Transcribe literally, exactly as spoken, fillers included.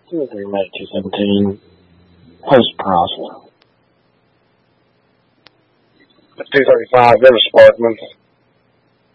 two oh three Med two seventeen, post-process. two thirty-five, go to Sparkman.